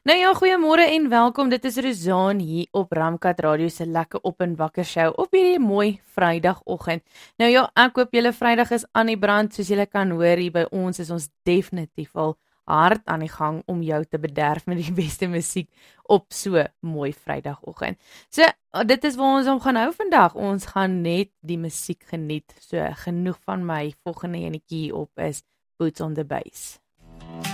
Nou ja, goeiemôre en welkom. Dit is Rozaan hier op Ramkat Radio se lekker op en wakker show op hierdie mooi Vrydagoggend. Nou ja, ek hoop julle Vrydag is aan die brand. Soos julle kan hoor hier by ons is ons definitief al hard aan die gang om jou te bederf met die beste musiek op so mooi Vrydagoggend. So, dit is waar ons om gaan hou vandag. Ons gaan net die musiek geniet. So, genoeg van my volgende enetjie op is Boots on the Bass.